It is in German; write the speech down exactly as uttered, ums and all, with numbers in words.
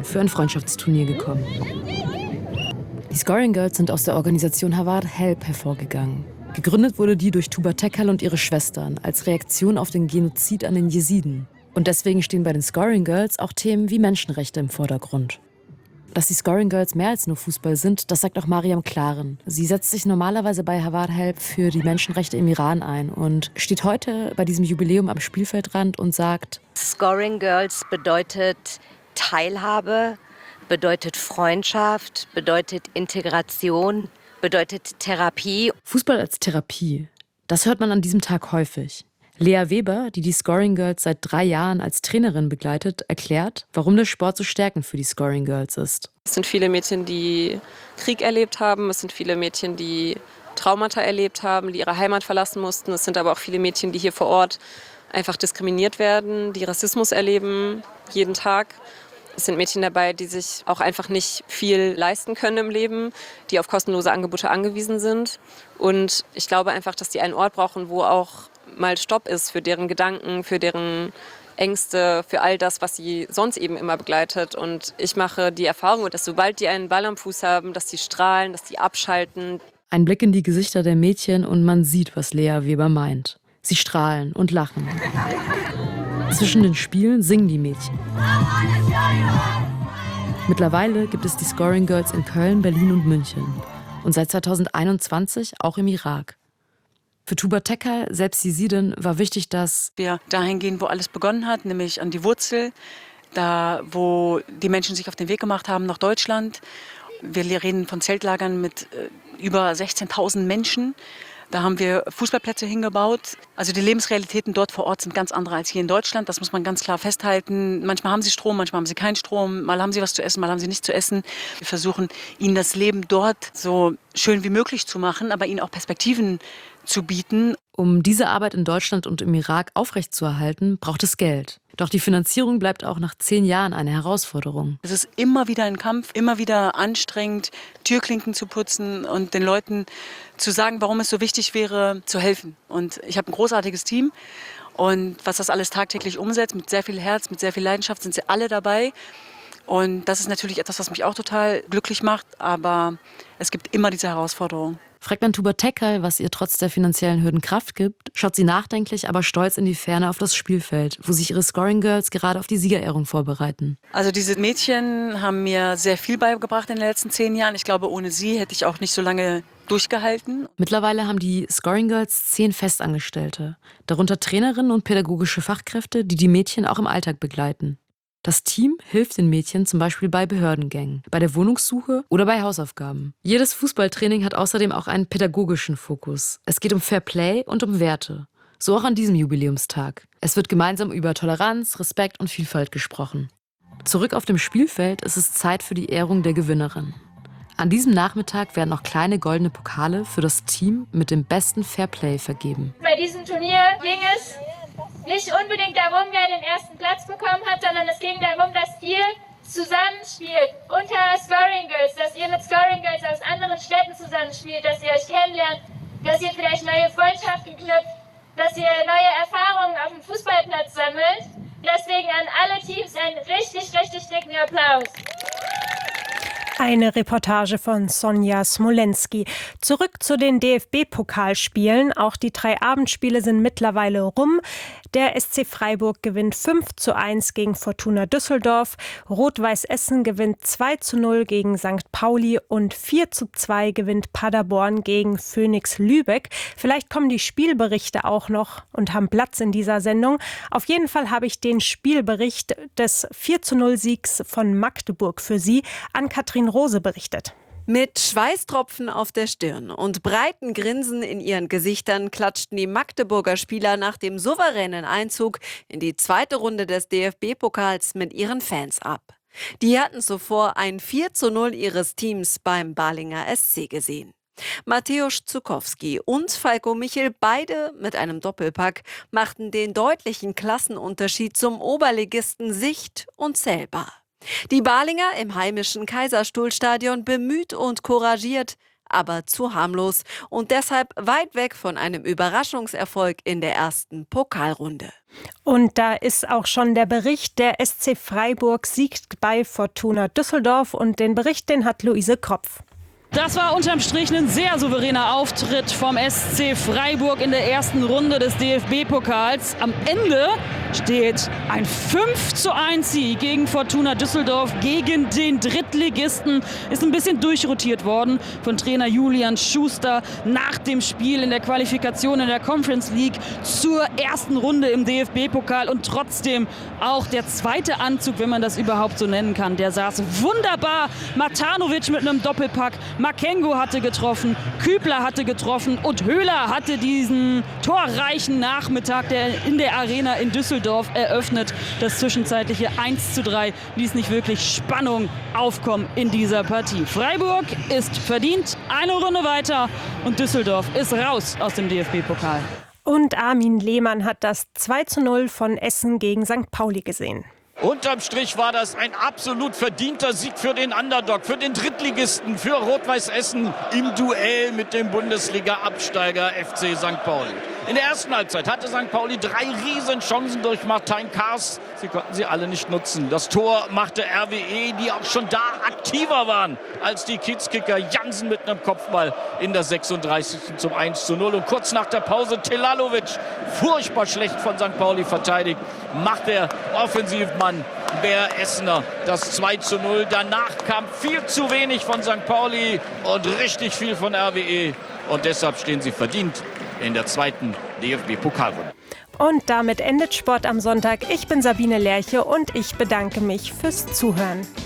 für ein Freundschaftsturnier gekommen. Die Scoring Girls sind aus der Organisation Hawar Help hervorgegangen. Gegründet wurde die durch Tuba Tekal und ihre Schwestern als Reaktion auf den Genozid an den Jesiden. Und deswegen stehen bei den Scoring Girls auch Themen wie Menschenrechte im Vordergrund. Dass die Scoring Girls mehr als nur Fußball sind, das sagt auch Mariam Klaren. Sie setzt sich normalerweise bei Hawar Help für die Menschenrechte im Iran ein und steht heute bei diesem Jubiläum am Spielfeldrand und sagt: Scoring Girls bedeutet Teilhabe, bedeutet Freundschaft, bedeutet Integration, bedeutet Therapie. Fußball als Therapie, das hört man an diesem Tag häufig. Lea Weber, die die Scoring Girls seit drei Jahren als Trainerin begleitet, erklärt, warum der Sport so stärkend für die Scoring Girls ist. Es sind viele Mädchen, die Krieg erlebt haben. Es sind viele Mädchen, die Traumata erlebt haben, die ihre Heimat verlassen mussten. Es sind aber auch viele Mädchen, die hier vor Ort einfach diskriminiert werden, die Rassismus erleben, jeden Tag. Es sind Mädchen dabei, die sich auch einfach nicht viel leisten können im Leben, die auf kostenlose Angebote angewiesen sind. Und ich glaube einfach, dass die einen Ort brauchen, wo auch mal Stopp ist für deren Gedanken, für deren Ängste, für all das, was sie sonst eben immer begleitet. Und ich mache die Erfahrung, dass sobald die einen Ball am Fuß haben, dass die strahlen, dass die abschalten. Ein Blick in die Gesichter der Mädchen und man sieht, was Lea Weber meint. Sie strahlen und lachen. Zwischen den Spielen singen die Mädchen. Mittlerweile gibt es die Scoring Girls in Köln, Berlin und München. Und seit zweitausendeinundzwanzig auch im Irak. Für Tuba Tekal, selbst Jesidin, war wichtig, dass wir dahin gehen, wo alles begonnen hat, nämlich an die Wurzel, da wo die Menschen sich auf den Weg gemacht haben nach Deutschland. Wir reden von Zeltlagern mit äh, über sechzehntausend Menschen. Da haben wir Fußballplätze hingebaut. Also die Lebensrealitäten dort vor Ort sind ganz andere als hier in Deutschland. Das muss man ganz klar festhalten. Manchmal haben sie Strom, manchmal haben sie keinen Strom. Mal haben sie was zu essen, mal haben sie nichts zu essen. Wir versuchen, ihnen das Leben dort so schön wie möglich zu machen, aber ihnen auch Perspektiven zu bieten. Um diese Arbeit in Deutschland und im Irak aufrechtzuerhalten, braucht es Geld. Doch die Finanzierung bleibt auch nach zehn Jahren eine Herausforderung. Es ist immer wieder ein Kampf, immer wieder anstrengend, Türklinken zu putzen und den Leuten zu sagen, warum es so wichtig wäre, zu helfen. Und ich habe ein großartiges Team. Und was das alles tagtäglich umsetzt, mit sehr viel Herz, mit sehr viel Leidenschaft, sind sie alle dabei. Und das ist natürlich etwas, was mich auch total glücklich macht. Aber es gibt immer diese Herausforderung. Fragt man Tuba Tekal, was ihr trotz der finanziellen Hürden Kraft gibt, schaut sie nachdenklich, aber stolz in die Ferne auf das Spielfeld, wo sich ihre Scoring Girls gerade auf die Siegerehrung vorbereiten. Also diese Mädchen haben mir sehr viel beigebracht in den letzten zehn Jahren. Ich glaube, ohne sie hätte ich auch nicht so lange durchgehalten. Mittlerweile haben die Scoring Girls zehn Festangestellte, darunter Trainerinnen und pädagogische Fachkräfte, die die Mädchen auch im Alltag begleiten. Das Team hilft den Mädchen zum Beispiel bei Behördengängen, bei der Wohnungssuche oder bei Hausaufgaben. Jedes Fußballtraining hat außerdem auch einen pädagogischen Fokus. Es geht um Fair Play und um Werte. So auch an diesem Jubiläumstag. Es wird gemeinsam über Toleranz, Respekt und Vielfalt gesprochen. Zurück auf dem Spielfeld ist es Zeit für die Ehrung der Gewinnerin. An diesem Nachmittag werden noch kleine goldene Pokale für das Team mit dem besten Fair Play vergeben. Bei diesem Turnier ging es nicht unbedingt darum, wer den ersten Platz bekommen hat, sondern es ging darum, dass ihr zusammenspielt unter Scoring Girls, dass ihr mit Scoring Girls aus anderen Städten zusammenspielt, dass ihr euch kennenlernt, dass ihr vielleicht neue Freundschaften knüpft, dass ihr neue Erfahrungen auf dem Fußballplatz sammelt. Deswegen an alle Teams einen richtig, richtig dicken Applaus. Eine Reportage von Sonja Smolenski. Zurück zu den D F B-Pokalspielen. Auch die drei Abendspiele sind mittlerweile rum. Der S C Freiburg gewinnt fünf zu eins gegen Fortuna Düsseldorf. Rot-Weiß Essen gewinnt zwei zu null gegen Sankt Pauli und vier zu zwei gewinnt Paderborn gegen Phönix Lübeck. Vielleicht kommen die Spielberichte auch noch und haben Platz in dieser Sendung. Auf jeden Fall habe ich den Spielbericht des vier zu null Siegs von Magdeburg für Sie an Katrin Rose berichtet. Mit Schweißtropfen auf der Stirn und breiten Grinsen in ihren Gesichtern klatschten die Magdeburger Spieler nach dem souveränen Einzug in die zweite Runde des D F B-Pokals mit ihren Fans ab. Die hatten zuvor ein vier zu null ihres Teams beim Balinger S C gesehen. Mateusz Zukowski und Falko Michel, beide mit einem Doppelpack, machten den deutlichen Klassenunterschied zum Oberligisten sicht- und zählbar. Die Balinger im heimischen Kaiserstuhlstadion bemüht und couragiert, aber zu harmlos und deshalb weit weg von einem Überraschungserfolg in der ersten Pokalrunde. Und da ist auch schon der Bericht, der S C Freiburg siegt bei Fortuna Düsseldorf und den Bericht, den hat Luise Kropf. Das war unterm Strich ein sehr souveräner Auftritt vom S C Freiburg in der ersten Runde des D F B-Pokals. Am Ende steht ein fünf zu eins Sieg gegen Fortuna Düsseldorf, gegen den Drittligisten. Ist ein bisschen durchrotiert worden von Trainer Julian Schuster nach dem Spiel in der Qualifikation in der Conference League zur ersten Runde im D F B-Pokal. Und trotzdem auch der zweite Anzug, wenn man das überhaupt so nennen kann, der saß wunderbar. Matanovic mit einem Doppelpack. Makengo hatte getroffen, Kübler hatte getroffen und Höhler hatte diesen torreichen Nachmittag der in der Arena in Düsseldorf eröffnet. Das zwischenzeitliche eins zu drei ließ nicht wirklich Spannung aufkommen in dieser Partie. Freiburg ist verdient eine Runde weiter und Düsseldorf ist raus aus dem D F B-Pokal. Und Armin Lehmann hat das zwei zu null von Essen gegen Sankt Pauli gesehen. Unterm Strich war das ein absolut verdienter Sieg für den Underdog, für den Drittligisten, für Rot-Weiß Essen im Duell mit dem Bundesliga-Absteiger F C Sankt Pauli. In der ersten Halbzeit hatte Sankt Pauli drei Riesenchancen durch Martin Kars. Sie konnten sie alle nicht nutzen. Das Tor machte R W E, die auch schon da aktiver waren als die Kiezkicker. Jansen mit einem Kopfball in der sechsunddreißigsten zum eins zu null. Und kurz nach der Pause Telalovic, furchtbar schlecht von Sankt Pauli verteidigt, macht der Offensivmann Bär Essener das zwei zu null. Danach kam viel zu wenig von Sankt Pauli und richtig viel von R W E. Und deshalb stehen sie verdient in der zweiten D F B-Pokalrunde. Und damit endet Sport am Sonntag. Ich bin Sabine Lerche und ich bedanke mich fürs Zuhören.